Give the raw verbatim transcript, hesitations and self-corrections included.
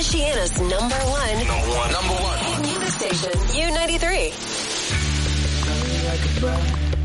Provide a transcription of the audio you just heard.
Oceania's number one. Number one. Number one. Music station. U ninety-three.